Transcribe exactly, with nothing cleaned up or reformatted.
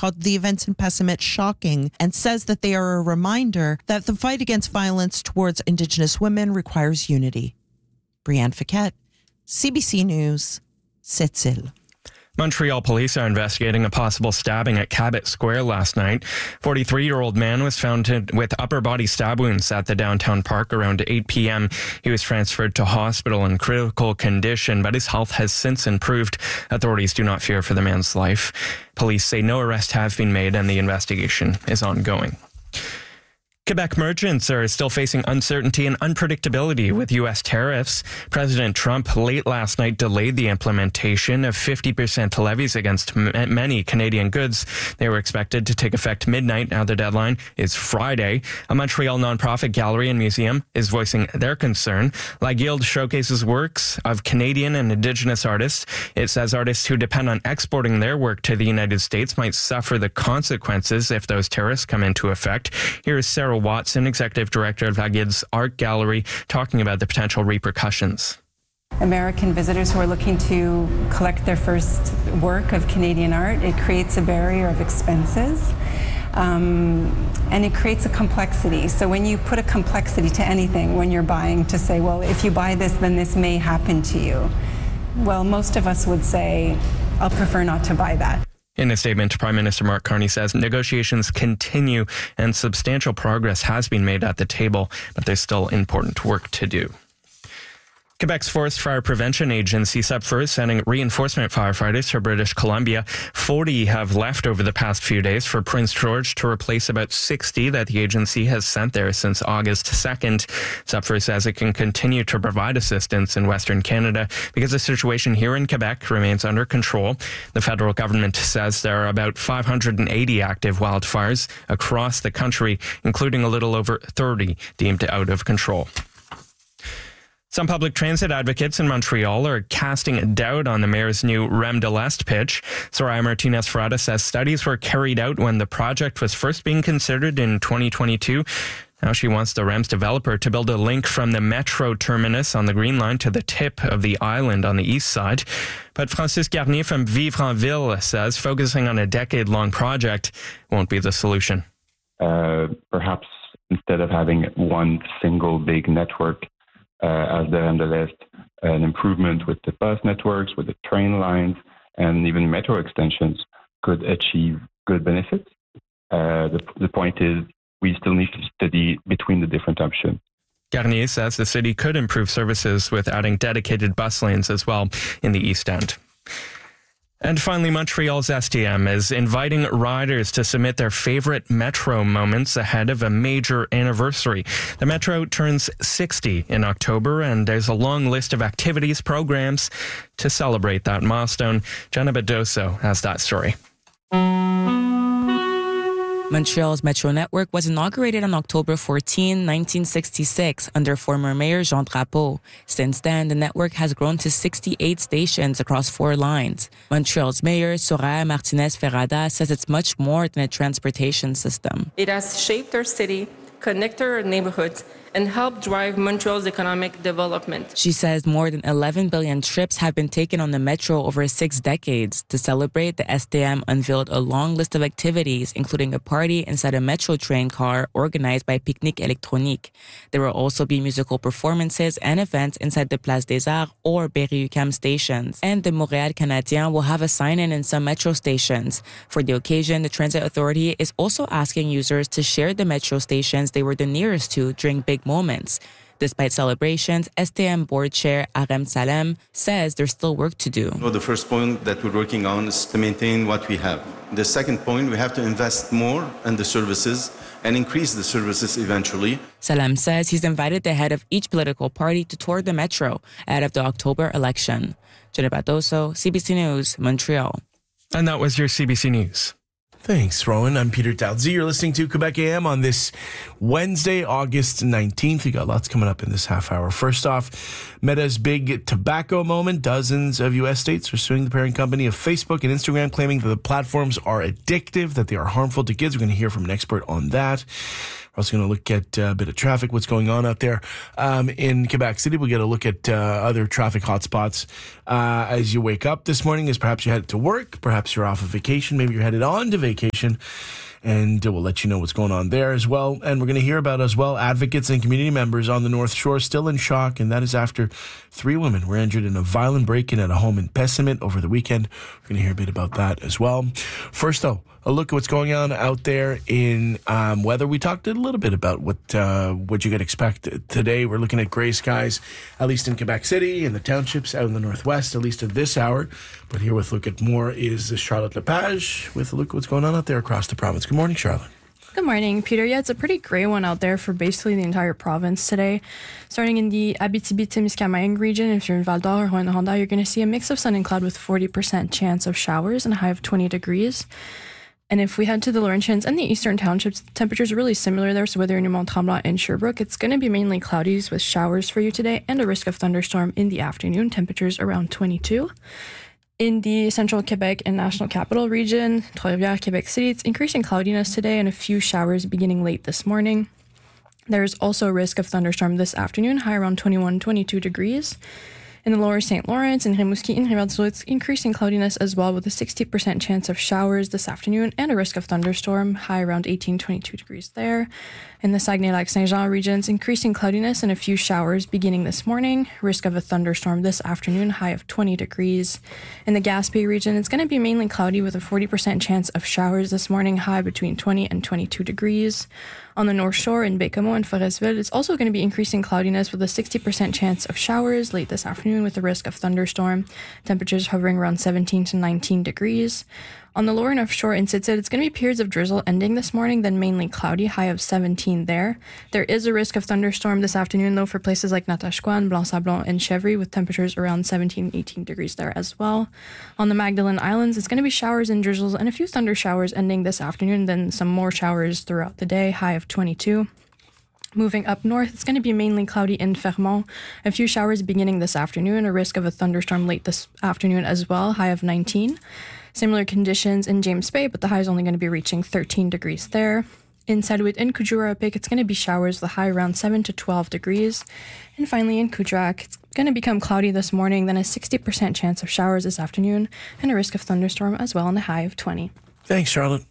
called the events in Pessamit shocking and says that they are a reminder that the fight against violence towards Indigenous women requires unity. Brianne Fiquette, C B C News, Sept-Îles. Montreal police are investigating a possible stabbing at Cabot Square last night. forty-three-year-old man was found to, with upper body stab wounds at the downtown park around eight p.m. He was transferred to hospital in critical condition, but his health has since improved. Authorities do not fear for the man's life. Police say no arrests have been made and the investigation is ongoing. Quebec merchants are still facing uncertainty and unpredictability with U S tariffs. President Trump late last night delayed the implementation of fifty percent levies against m- many Canadian goods. They were expected to take effect midnight. Now the deadline is Friday. A Montreal nonprofit gallery and museum is voicing their concern. La Guilde showcases works of Canadian and Indigenous artists. It says artists who depend on exporting their work to the United States might suffer the consequences if those tariffs come into effect. Here is Sarah Watson, Executive Director of La Guilde's Art Gallery, talking about the potential repercussions. American visitors who are looking to collect their first work of Canadian art, it creates a barrier of expenses. Um, and it creates a complexity. So when you put a complexity to anything, when you're buying, to say, well, if you buy this, then this may happen to you. Well, most of us would say, I'll prefer not to buy that. In a statement, Prime Minister Mark Carney says negotiations continue and substantial progress has been made at the table, but there's still important work to do. Quebec's Forest Fire Prevention Agency, S U P F R, is sending reinforcement firefighters to British Columbia. forty have left over the past few days for Prince George to replace about sixty that the agency has sent there since August second. S U P F R says it can continue to provide assistance in Western Canada because the situation here in Quebec remains under control. The federal government says there are about five hundred eighty active wildfires across the country, including a little over thirty deemed out of control. Some public transit advocates in Montreal are casting doubt on the mayor's new Rem de l'Est pitch. Soraya Martinez-Ferrada says studies were carried out when the project was first being considered in twenty twenty-two. Now she wants the REM's developer to build a link from the metro terminus on the Green Line to the tip of the island on the east side. But Francis Garnier from Vivre en Ville says focusing on a decade-long project won't be the solution. Uh, perhaps instead of having one single big network, Uh, as the Rem de l'Est, an improvement with the bus networks, with the train lines, and even metro extensions could achieve good benefits. Uh, the, the point is, we still need to study between the different options. Garnier says the city could improve services with adding dedicated bus lanes as well in the East End. And finally, Montreal's S T M is inviting riders to submit their favorite Metro moments ahead of a major anniversary. The Metro turns sixty in October, and there's a long list of activities, programs to celebrate that milestone. Jenna Bedoso has that story. Montreal's Metro network was inaugurated on October fourteenth, nineteen sixty-six, under former Mayor Jean Drapeau. Since then, the network has grown to sixty-eight stations across four lines. Montreal's Mayor Soraya Martinez-Ferrada says it's much more than a transportation system. It has shaped our city, connected our neighborhoods, and help drive Montreal's economic development. She says more than eleven billion trips have been taken on the Metro over six decades. To celebrate, the S T M unveiled a long list of activities, including a party inside a Metro train car organized by Picnic Électronique. There will also be musical performances and events inside the Place des Arts or Berry-UQAM stations. And the Montréal Canadien will have a sign-in in some Metro stations. For the occasion, the Transit Authority is also asking users to share the Metro stations they were the nearest to during big moments. Despite celebrations, S T M board chair Arem Salem says there's still work to do. Well, the first point that we're working on is to maintain what we have. The second point, we have to invest more in the services and increase the services eventually. Salem says he's invited the head of each political party to tour the Metro ahead of the October election. Jenna Bedoso, C B C News, Montreal. And that was your C B C News. Thanks, Rowan. I'm Peter Dowdsey. You're listening to Quebec A M on this Wednesday, August nineteenth. We got lots coming up in this half hour. First off, Meta's big tobacco moment. Dozens of U S states are suing the parent company of Facebook and Instagram, claiming that the platforms are addictive, that they are harmful to kids. We're going to hear from an expert on that. We're also going to look at uh, a bit of traffic, what's going on out there um, in Quebec City. We'll get a look at uh, other traffic hotspots uh, as you wake up this morning, as perhaps you're headed to work, perhaps you're off of vacation, maybe you're headed on to vacation. And we'll let you know what's going on there as well. And we're going to hear about as well advocates and community members on the North Shore still in shock. And that is after three women were injured in a violent break-in at a home in Pessiment over the weekend. We're going to hear a bit about that as well. First, though, a look at what's going on out there in um, weather. We talked a little bit about what uh, what you could expect today. We're looking at gray skies, at least in Quebec City and the townships out in the northwest, at least at this hour. But here with Look at More is Charlotte Lepage with a look at what's going on out there across the province. Good morning, Charlotte. Good morning, Peter. Yeah, it's a pretty gray one out there for basically the entire province today. Starting in the Abitibi-Témiscamingue region, if you're in Val-d'Or or Rouyn-Noranda, you're going to see a mix of sun and cloud with forty percent chance of showers and a high of twenty degrees. And if we head to the Laurentians and the eastern townships, temperatures are really similar there. So whether you're in Mont-Tremblant and Sherbrooke, it's going to be mainly cloudy with showers for you today and a risk of thunderstorm in the afternoon. Temperatures around twenty-two. In the central Quebec and National Capital region, Trois-Rivières, Quebec City, it's increasing cloudiness today and a few showers beginning late this morning. There's also a risk of thunderstorm this afternoon, high around twenty-one, twenty-two degrees. In the lower Saint Lawrence and Rimouski and Rivière-du-Loup, it's increasing cloudiness as well with a sixty percent chance of showers this afternoon and a risk of thunderstorm, high around eighteen, twenty-two degrees there. In the Saguenay-Lac-Saint-Jean regions, increasing cloudiness and a few showers beginning this morning, risk of a thunderstorm this afternoon, high of twenty degrees. In the Gaspé region, it's going to be mainly cloudy with a forty percent chance of showers this morning, high between twenty and twenty-two degrees. On the North Shore in Baie-Comeau and Forestville, it's also going to be increasing cloudiness with a sixty percent chance of showers late this afternoon with a risk of thunderstorm. Temperatures hovering around seventeen to nineteen degrees. On the lower North Shore in Tzitzit, it's going to be periods of drizzle ending this morning, then mainly cloudy, high of seventeen there. There is a risk of thunderstorm this afternoon, though, for places like Natashquan, Blanc-Sablon, and Chevry, with temperatures around seventeen, eighteen degrees there as well. On the Magdalen Islands, it's going to be showers and drizzles and a few thunder showers ending this afternoon, then some more showers throughout the day, high of twenty-two. Moving up north, it's going to be mainly cloudy in Fermont. A few showers beginning this afternoon, a risk of a thunderstorm late this afternoon as well, high of nineteen. Similar conditions in James Bay, but the high is only going to be reaching thirteen degrees there. In Salouet and Kuujjuaq, it's going to be showers, the high around seven to twelve degrees. And finally in Kuujjuaq, it's going to become cloudy this morning, then a sixty percent chance of showers this afternoon, and a risk of thunderstorm as well, and a high of twenty. Thanks, Charlotte.